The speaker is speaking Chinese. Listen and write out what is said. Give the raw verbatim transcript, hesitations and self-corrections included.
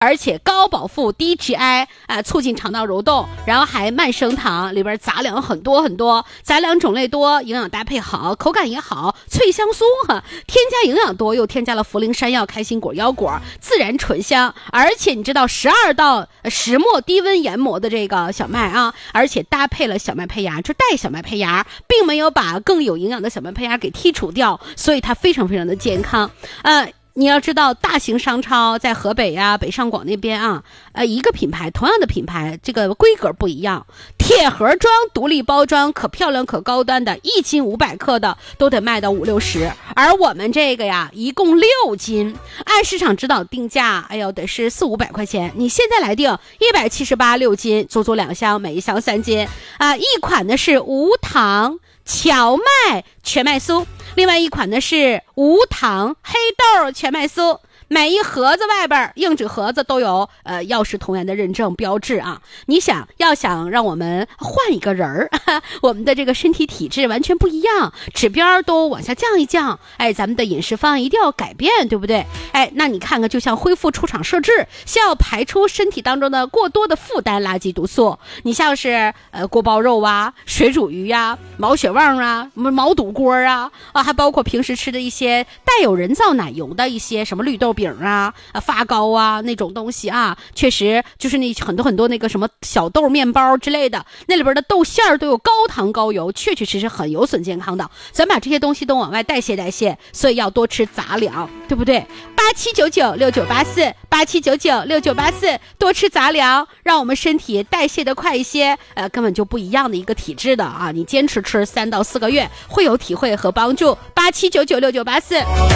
而且高饱腹低 G I 啊、呃，促进肠道蠕动，然后还慢升糖，里边杂粮很多很多，杂粮种类多，营养搭配好，口感也好，脆香酥哈，添加营养多，又添加了茯苓山药、开心果、腰果，自然醇香。而且你知道十二道石磨低温研磨的这个小麦啊，而且搭配了小麦胚芽，就带小麦胚芽，并没有把更有营养的小麦胚芽给剔除掉，所以它非常非常的健康。呃你要知道，大型商超在河北啊、北上广那边啊，呃，一个品牌，同样的品牌，这个规格不一样，铁盒装、独立包装，可漂亮可高端的，一斤五百克的都得卖到五六十，而我们这个呀，一共六斤，按市场指导定价，哎呦，得是四五百块钱。你现在来定一百七十八六斤，足足两箱，每一箱三斤啊。一款呢是无糖荞麦全麦酥，另外一款呢是无糖黑豆全麦酥，每一盒子外边硬纸盒子都有呃药食同源的认证标志啊。你想要想让我们换一个人儿，我们的这个身体体质完全不一样，指标都往下降一降，哎，咱们的饮食方案一定要改变，对不对？哎，那你看看，就像恢复出厂设置，先要排出身体当中的过多的负担垃圾毒素。你像是呃锅包肉啊、水煮鱼呀、啊、毛血旺啊、毛肚锅啊啊，还包括平时吃的一些带有人造奶油的一些什么绿豆饼啊、啊发糕啊那种东西啊，确实就是那很多很多那个什么小豆面包之类的，那里边的豆馅儿都有高糖高油，确确实实很有损健康的。咱把这些东西都往外代谢代谢，所以要多吃杂粮，对不对？八七九九六九八四，八七九九六九八四，多吃杂粮，让我们身体代谢的快一些，呃，根本就不一样的一个体质的啊！你坚持吃三到四个月，会有体会和帮助。八七九九六九八四。